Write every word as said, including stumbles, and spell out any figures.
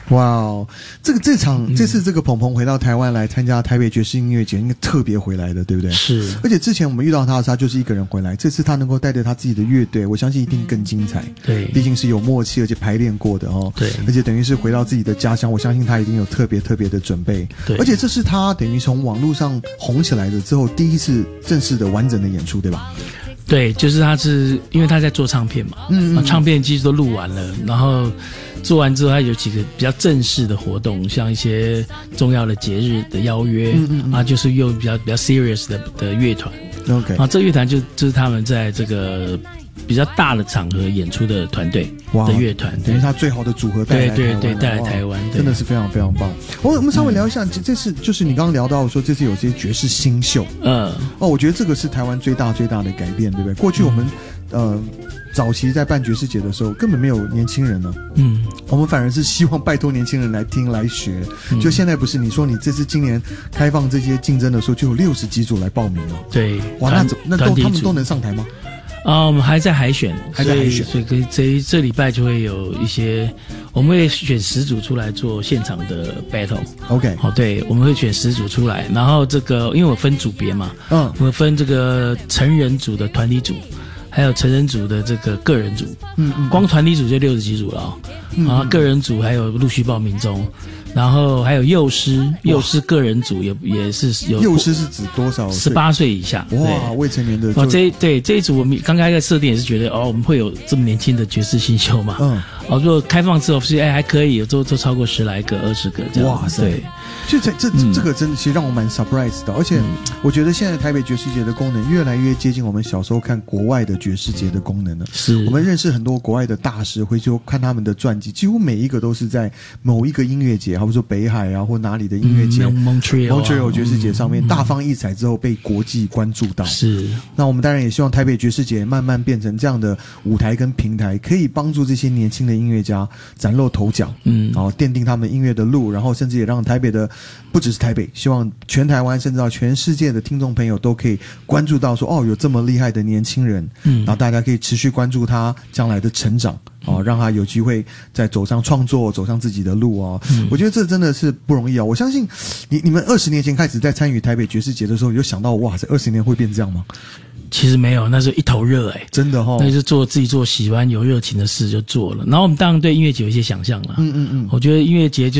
哇哦，这个这场、嗯、这次这个鹏鹏回到台湾来参加台北爵士音乐节，应该特别回来的，对不对？ 是。 而且之前我们遇到他的时候，他就是一个人回来，这次他能够带着他自己的乐队，我相信一定更精彩。 对， 毕竟是有默契而且排练过的哦。 对， 而且等于是回到自己的家乡，我相信他一定有特别特别的准备。 对， 而且这是他等于从网络上红起来的之后第一次正式的完整的演出，对吧？ 对，就是他是因为他在做唱片嘛，嗯, 嗯，唱片其实都录完了，然后做完之后，他有几个比较正式的活动，像一些重要的节日的邀约，嗯嗯嗯啊，就是用比较比较 serious 的的乐团 ，OK， 啊，这乐团就就是他们在这个比较大的场合演出的团队的乐团， 等于他最好的组合带来台湾， 对对对，带来台湾， 真的是非常非常棒。我我们稍微聊一下，嗯、这次就是你刚刚聊到说这次有些爵士新秀，嗯，哦，我觉得这个是台湾最大最大的改变，对不对？过去我们、嗯、呃早期在办爵士节的时候，根本没有年轻人呢，嗯，我们反而是希望拜托年轻人来听来学。嗯、就现在不是你说你这次今年开放这些竞争的时候，就有六十几组来报名了， 对， 哇，那那都他们都能上台吗？ 啊、嗯，我们还在海选， 还在海选， 所以所以这这礼拜就会有一些，我们会选十组出来做现场的 battle。OK， 好、哦，对，我们会选十组出来，然后这个因为我分组别嘛，嗯，我分这个成人组的团体组，还有成人组的这个个人组，嗯嗯，光团体组就六十几组了、哦，嗯、然后个人组还有陆续报名中。然后还有幼师，幼师个人组也也是有。 幼师是指多少？ 十八岁以下。 哇，未成年的。 哦，这对这一组我们刚开始设定也是觉得哦，我们会有这么年轻的爵士新秀嘛？嗯。哦，如果开放之后是哎还可以，有都都超过十来个、二十个这样。哇塞！对， 就这这、嗯、这个真的其实让我蛮 surprise 的，而且我觉得现在台北爵士节的功能越来越接近我们小时候看国外的爵士节的功能了。 是。 我们认识很多国外的大师，回去看他们的传记，几乎每一个都是在某一个音乐节，好比说北海啊。或哪里的音乐节、 嗯、Montreal、啊、 Montreal 爵士节上面、嗯、大放异彩之后被国际关注到。 是， 那我们当然也希望台北爵士节慢慢变成这样的舞台跟平台，可以帮助这些年轻的音乐家崭露头角，嗯，然后奠定他们音乐的路，然后甚至也让台北的不只是台北，希望全台湾甚至到全世界的听众朋友都可以关注到说，哦，有这么厉害的年轻人，嗯，然后大家可以持续关注他将来的成长。哦，让他有机会再走上创作，走上自己的路哦。嗯、我觉得这真的是不容易啊！我相信你，你们二十年前开始在参与台北爵士节的时候，有想到哇，这二十年会变这样吗？ 其实没有，那时候一头热哎、欸， 真的哦， 那就做自己做喜欢有热情的事就做了。然后我们当然对音乐节有一些想象了，嗯嗯嗯，我觉得音乐节就